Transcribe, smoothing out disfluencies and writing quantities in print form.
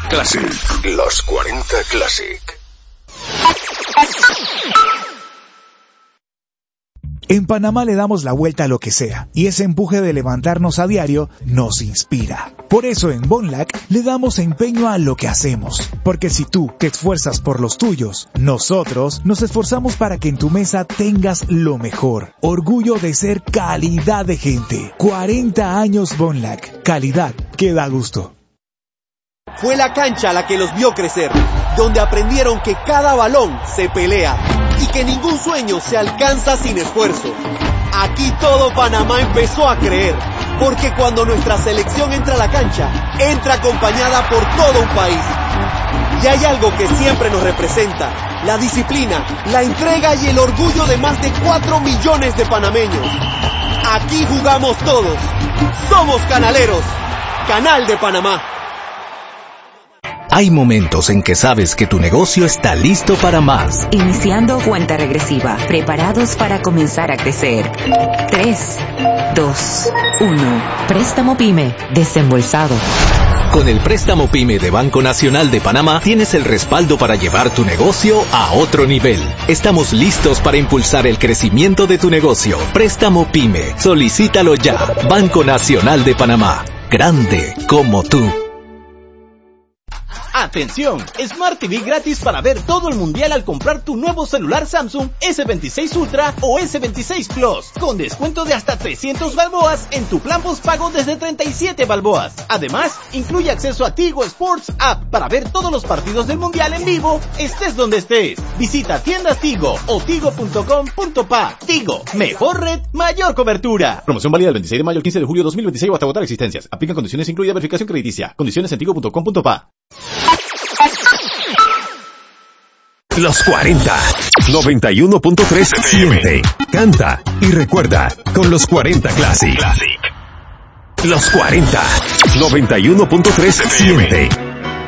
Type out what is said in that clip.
Classic. Los 40 Classic. En Panamá le damos la vuelta a lo que sea, y ese empuje de levantarnos a diario nos inspira. Por eso en Bonlac le damos empeño a lo que hacemos, porque si tú te esfuerzas por los tuyos, nosotros nos esforzamos para que en tu mesa tengas lo mejor. Orgullo de ser calidad de gente. 40 años Bonlac. Calidad que da gusto. Fue la cancha la que los vio crecer, donde aprendieron que cada balón se pelea y que ningún sueño se alcanza sin esfuerzo. Aquí todo Panamá empezó a creer, porque cuando nuestra selección entra a la cancha, entra acompañada por todo un país. Y hay algo que siempre nos representa: la disciplina, la entrega y el orgullo de más de 4 millones de panameños. Aquí jugamos todos. Somos canaleros. Canal de Panamá. Hay momentos en que sabes que tu negocio está listo para más. Iniciando cuenta regresiva, preparados para comenzar a crecer. 3, 2, 1. Préstamo PYME, desembolsado. Con el préstamo PYME de Banco Nacional de Panamá tienes el respaldo para llevar tu negocio a otro nivel. Estamos listos para impulsar el crecimiento de tu negocio. Préstamo PYME. Solicítalo ya. Banco Nacional de Panamá. Grande como tú. ¡Atención! Smart TV gratis para ver todo el mundial al comprar tu nuevo celular Samsung S26 Ultra o S26 Plus, con descuento de hasta 300 balboas en tu plan postpago desde 37 balboas. Además, incluye acceso a Tigo Sports App para ver todos los partidos del mundial en vivo, estés donde estés. Visita tiendas Tigo o tigo.com.pa. Tigo, mejor red, mayor cobertura. Promoción válida del 26 de mayo al 15 de julio de 2026 o hasta agotar existencias. Aplican condiciones incluida verificación crediticia. Condiciones en tigo.com.pa. Los 40. 91.3 siente, canta y recuerda con los 40 Classic. Los 40. 91.3 siente,